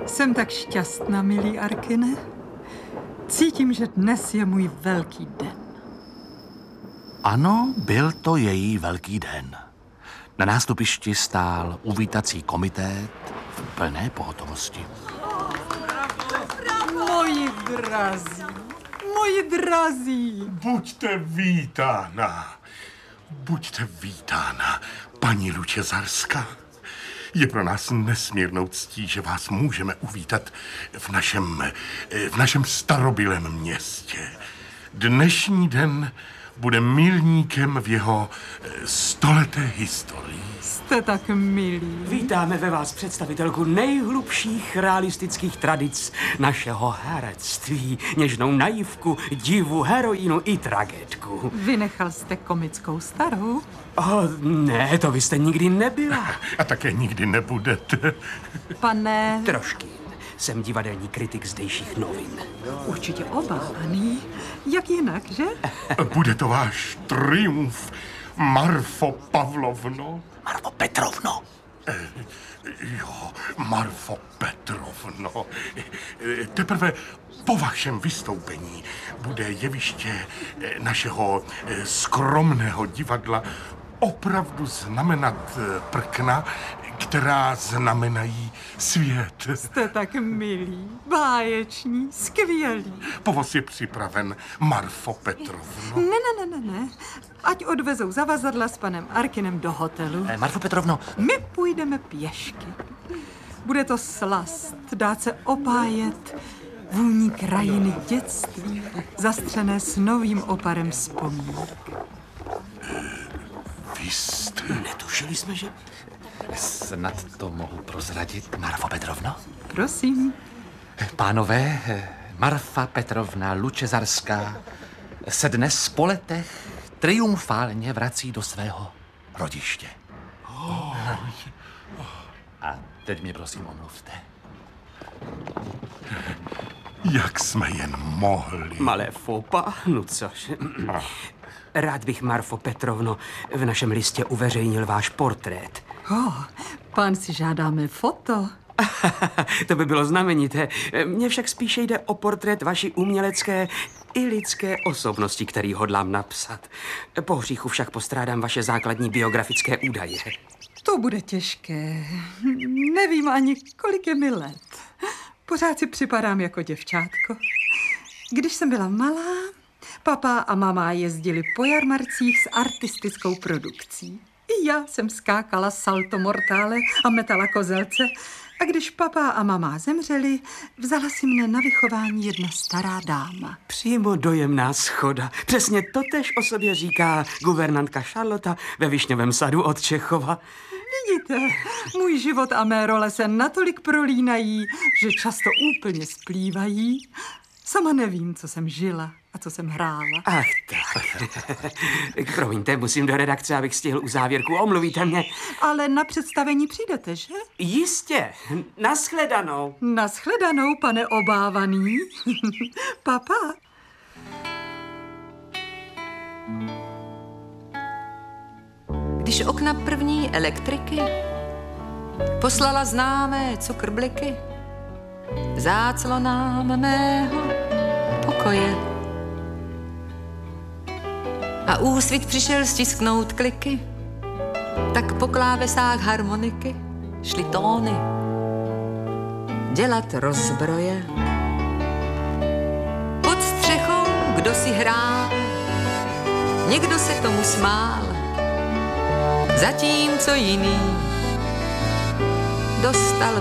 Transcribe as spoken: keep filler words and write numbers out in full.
Jsem tak šťastná, milý Arkine. Cítím, že dnes je můj velký den. Ano, byl to její velký den. Na nástupišti stál uvítací komitét v plné pohotovosti. Moji drazí, moji drazí. Buďte vítána, buďte vítána, paní Lučezarská. Je pro nás nesmírnou ctí, že vás můžeme uvítat v našem, v našem starobylém městě. Dnešní den bude milníkem v jeho stoleté historii. Jste tak milí. Vítáme ve vás představitelku nejhlubších realistických tradic našeho herectví. Něžnou naivku, divu, heroínu i tragédku. Vynechal jste komickou starou? Oh, ne, to vy jste nikdy nebyla. A také nikdy nebudete. Pane... Trošky. Jsem divadelní kritik zdejších novin. Určitě obávaný. Jak jinak, že? Bude to váš triumf, Marfo Pavlovno. Marfo Petrovno. Eh, jo, Marfo Petrovno. Eh, teprve po vašem vystoupení bude jeviště eh, našeho eh, skromného divadla opravdu znamenat eh, prkna, která znamenají svět. Jste tak milí, báječní, skvělí. Povoz je připraven, Marfo Petrovno. Ne, ne, ne, ne, ne. Ať odvezou zavazadla s panem Arkinem do hotelu. Eh, Marfo Petrovno. My půjdeme pěšky. Bude to slast, dát se opájet vůní krajiny dětství, zastřené s novým oparem vzpomínek. Vy jste... Netušili jsme, že... Snad to mohu prozradit, Marfo Petrovno? Prosím. Pánové, Marfa Petrovna Lučezarská se dnes po letech triumfálně vrací do svého rodiště. Oh. A teď mě prosím omluvte. Jak jsme jen mohli. Malé fopa, no což. Rád bych, Marfo Petrovno, v našem listě uveřejnil váš portrét. Oh, pán si žádáme foto. To by bylo znamenité. Mně však spíše jde o portrét vaší umělecké i lidské osobnosti, který hodlám napsat. Po hříchu však postrádám vaše základní biografické údaje. To bude těžké. Nevím ani, kolik je mi let. Pořád si připadám jako děvčátko. Když jsem byla malá, papa a mama jezdili po jarmarcích s artistickou produkcí. I já jsem skákala salto mortále a metala kozelce. A když papa a mama zemřeli, vzala si mne na vychování jedna stará dáma. Přímo dojemná schoda. Přesně totéž o sobě říká guvernantka Charlotta ve Višňovém sadu od Čechova. Vidíte, můj život a mé role se natolik prolínají, že často úplně splývají. Sama nevím, co jsem žila a co jsem hrála. Ach tak. Promiňte, musím do redakce, abych stihl u závěrku. Omluvíte mě? Ale na představení přijdete, že? Jistě. Naschledanou. Naschledanou, pane obávaný. Papa. Když okna první elektriky poslala známé cukrbliky záclonám mého pokoje a úsvit přišel stisknout kliky, tak po klávesách harmoniky šly tóny dělat rozbroje. Pod střechou kdo si hrál, někdo se tomu smál, zatímco jiný dostal